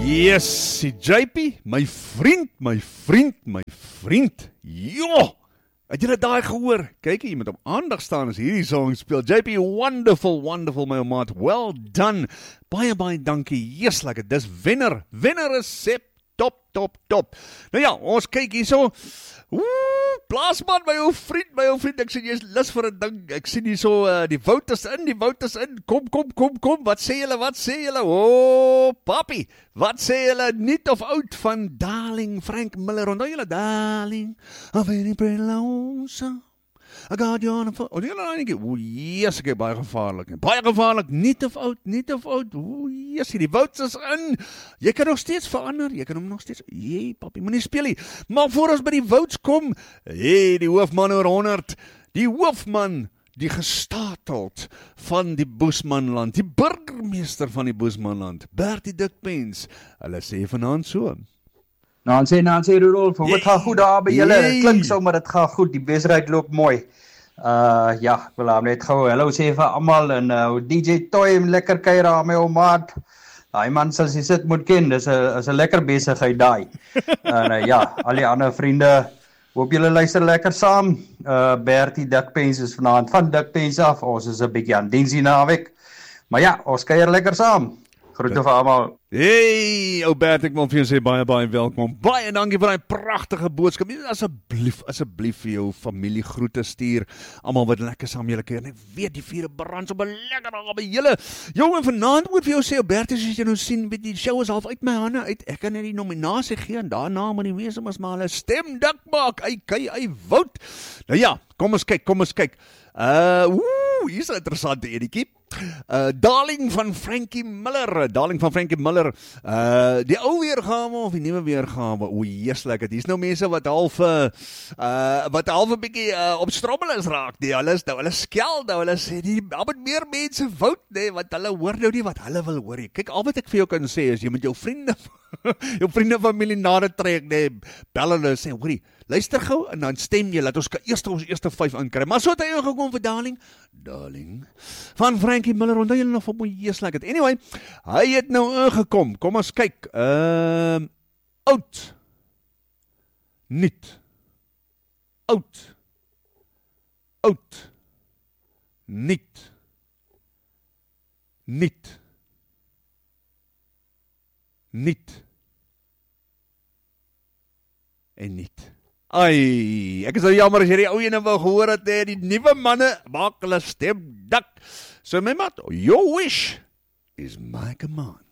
Yes, JP, my vriend. Jo! Het julle daai gehoor? Kyk, jy moet op aandag staan as hierdie song speel. JP, wonderful, my maat. Well done. Baie dankie. Yes, lekker. Dis wenner. Wenner resep. Top. Nou ja, ons kyk hierso. Plaasman, my ou vriend. Ek sien jy is lus vir 'n ding. Ek sien hierso die woud is in. Kom. Wat sê julle? O, papi. Wat sê julle? Nuut of oud van Darling Frank Miller? Onthou julle Darling? A very pretty lonesome. I got you on a phone. O, yes, ek baie gevaarlik. Nuut of oud. O, yes, die woud is in. Jy kan nog steeds verander. Jy kan hom nog steeds. Jee, papi, moenie speel nie. Maar voor ons by die wouds kom, die hoofman oor 100. Die hoofman, die gestateld van die Boesmanland, die burgemeester van die Boesmanland, Bertie Dikpens. Hulle sê vanaand so. Nancy Rudolf, wat gaan goed daar by julle? Dit klink so, maar dit gaan goed, die besigheid loop mooi. Ja, ek wil net gou hallo sê vir almal en DJ Toy, lekker kuier daar my ou maat. Daai man sal sy sit moet ken, dis 'n lekker besigheid daai. En ja, al die ander vriende, hoop julle luister lekker saam. Bertie Dikpens is vanaand van Dikpens af. Ons is 'n bietjie aan diens hier naweek. Maar ja, ons kuier lekker saam. Groete vir almal. Hey, ou Bert, ek wil vir jou sê baie welkom. Baie dankie vir daai pragtige boodskap. Asseblief vir jou familie groete stuur. Almal wat lekker saam julle kuier. Ek weet die vure brand so lekker daar by julle. Jong, en vanaand moet vir jou sê, ou Bert, as jy nou sien, weet die show is half uit my hande uit. Ek kan net die nominasie gee en daarna moet die mense mos maar hulle stem dik maak. Hy woud. Nou ja, kom ons kyk. Hier is 'n interessante enetjie. Darling van Frankie Miller. Die ou weergawe of die nuwe weergawe. O, yes, lekker. Dis nou mense wat half 'n bietjie op strommel is raak. Hulle skel nou. Hulle sê die moet meer mense vout, nee, want hulle hoor nou nie wat hulle wil hoor nie. Kyk, al wat ek vir jou kan sê is jy moet jou vriende familie nader trek, nee, bel hulle sê, hoorie, luister gou en dan stem jy, laat ons ons eerste 5 inkry. Maar so het hy ingekom vir Darling van Frankie Miller. Onthou julle nog van my Jesus lekker. Anyway, hy het nou ingekom. Kom ons kyk. Oud. Nuut. Oud. Nuut. En nuut. Ai, ek is nou jammer as jy die ou ene wou gehoor het, die nuwe manne maak hulle stem dik. So my maat, your wish is my command.